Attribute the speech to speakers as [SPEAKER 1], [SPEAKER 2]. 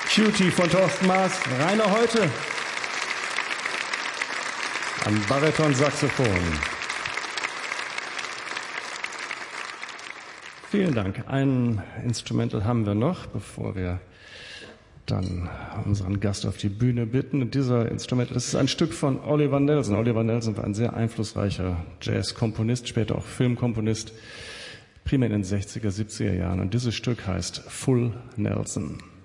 [SPEAKER 1] Cutie von Thorsten Maas, Rainer Heute am Bariton-Saxophon. Vielen Dank. Ein Instrumental haben wir noch, bevor wir dann unseren Gast auf die Bühne bitten. Und dieser Instrumental, das ist ein Stück von Oliver Nelson. Oliver Nelson war ein sehr einflussreicher Jazz-Komponist, später auch Filmkomponist, primär in den 60er, 70er Jahren. Und dieses Stück heißt Full Nelson.